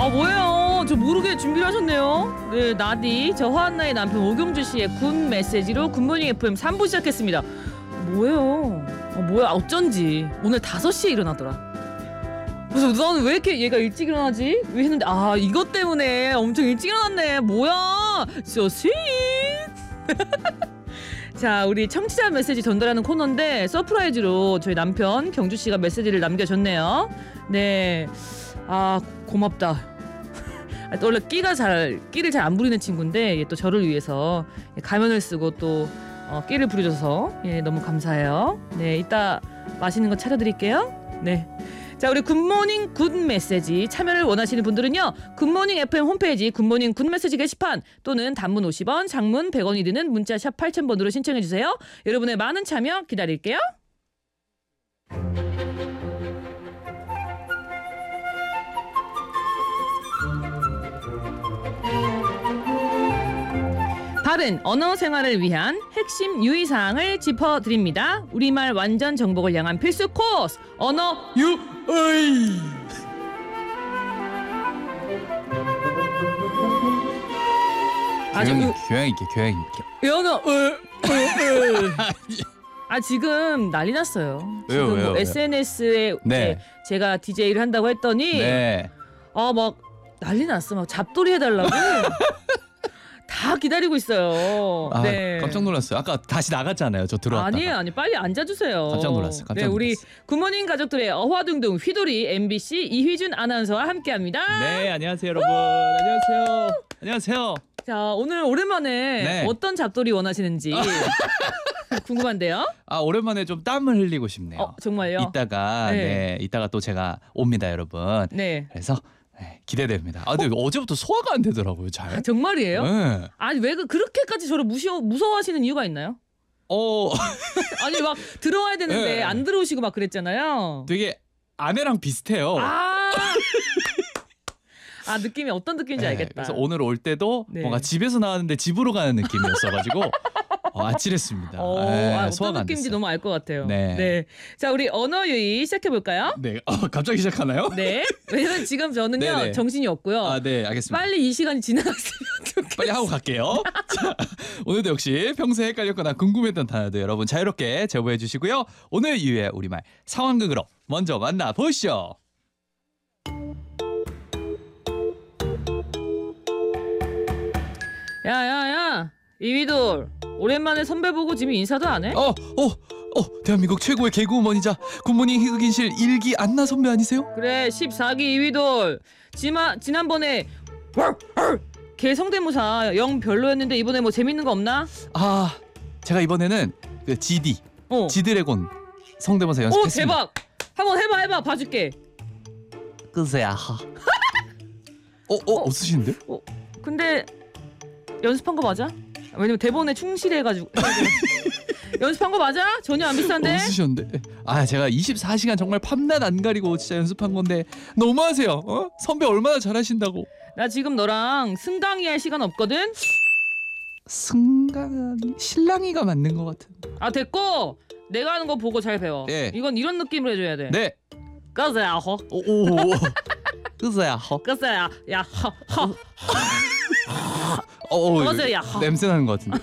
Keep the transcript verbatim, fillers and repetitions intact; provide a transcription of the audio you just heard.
아 뭐예요? 저 모르게 준비를 하셨네요. 네, 나디 저 화한나의 남편 오경주 씨의 군 메시지로 굿모닝 에프엠 삼 부 시작했습니다. 뭐예요? 어, 뭐야 어쩐지 오늘 다섯 시에 일어나더라. 그래서 나는 왜 이렇게 얘가 일찍 일어나지? 왜 했는데 아 이것 때문에 엄청 일찍 일어났네. 뭐야? So sweet. 자, 우리 청취자 메시지 전달하는 코너인데 서프라이즈로 저희 남편 경주 씨가 메시지를 남겨줬네요. 네, 아 고맙다. 원래 끼가 잘 끼를 잘 안 부리는 친구인데 또 저를 위해서 가면을 쓰고 또 어, 끼를 부려줘서 예, 너무 감사해요. 네, 이따 맛있는 거 차려드릴게요. 네. 자, 우리 굿모닝 굿메시지 참여를 원하시는 분들은요 굿모닝 에프엠 홈페이지 굿모닝 굿메시지 게시판 또는 단문 오십 원 장문 백 원이 드는 문자 샵 팔천 번으로 신청해주세요. 여러분의 많은 참여 기다릴게요. 바른 언어 생활을 위한 핵심 유의사항을 짚어드립니다. 우리말 완전 정복을 향한 필수 코스 언어 유의. 아, 교양, 저, 교양 있게 교양 있게. 연어 아 지금 난리 났어요. 왜요, 지금 왜요, 뭐 왜요? 에스엔에스에 네. 제가 디제이를 한다고 했더니 네. 아 막 난리 났어. 막 잡돌이 해달라고 다 기다리고 있어요. 아, 네. 깜짝 놀랐어요. 아까 다시 나갔잖아요. 저 들어왔다가. 아니에요, 아니 빨리 앉아주세요. 깜짝 놀랐어요. 깜짝 네, 우리 놀랐어요. 굿모닝 가족들의 어화둥둥 휘돌이 엠비씨 이휘준 아나운서와 함께합니다. 네, 안녕하세요, 여러분. 안녕하세요. 안녕하세요. 자, 오늘 오랜만에 네. 어떤 잡돌이 원하시는지 궁금한데요. 아, 오랜만에 좀 땀을 흘리고 싶네요. 어, 정말요? 이따가 네. 네. 이따가 또 제가 옵니다, 여러분. 네. 그래서 네, 기대됩니다. 아, 근데 어? 제부터 소화가 안 되더라고요, 잘. 아, 정말이에요? 네. 아니 왜 그- 그렇게까지 저를 무시워 무서워하시는 이유가 있나요? 어, 아니 막 들어와야 되는데 네. 안 들어오시고 막 그랬잖아요. 되게 아내랑 비슷해요. 아, 아 느낌이 어떤 느낌인지 네, 알겠다. 그래서 오늘 올 때도 네. 뭔가 집에서 나왔는데 집으로 가는 느낌이었어가지고 어, 아찔했습니다. 어, 네, 아, 어떤 소화가 안 느낌인지 됐어요. 너무 알 것 같아요. 네. 자, 우리 언어 유희 시작해 볼까요? 네, 어, 갑자기 시작하나요? 네. 왜냐면 지금 저는요 네네. 정신이 없고요. 아, 네, 알겠습니다. 빨리, 빨리 이 시간이 지나갔으면 좋겠어요. 하고 갈게요. 자, 오늘도 역시 평소에 헷갈렸거나 궁금했던 단어들 여러분 자유롭게 제보해 주시고요. 오늘 유의 우리말 상황극으로 먼저 만나보시죠. 야야야 이위돌 오랜만에 선배 보고 지금 인사도 안 해? 어, 어, 어, 대한민국 최고의 개그우먼이자 굿모닝 희극인실 일기 안나 선배 아니세요? 그래 십사 기 이위돌 지마, 지난번에 개 성대모사 영 별로였는데 이번에 뭐 재밌는 거 없나? 아, 제가 이번에는 그 지디, 어. 지드래곤 성대모사 오 연습했습니다. 대박 한번 해봐 해봐 봐줄게. 끄세야 하. 어, 어, 어, 쓰시는데? 어, 근데 연습한 거 맞아? 왜냐면 대본에 충실해가지고 연습한 거 맞아? 전혀 안 비슷한데? 어, 쓰셨는데. 아, 제가 이십사 시간 정말 밤낮 안 가리고 진짜 연습한 건데 너무하세요. 어? 선배 얼마나 잘하신다고. 나 지금 너랑 승강이 할 시간 없거든? 승강이 신랑이가 맞는 것 같은. 아 됐고 내가 하는 거 보고 잘 배워. 네. 이건 이런 느낌으로 해줘야 돼. 네. 까세야 허 오, 오, 오. 끄세야 허. 까세야 야허허 어, 어, 꺼져야, 허. 냄새 나는 것 같은데.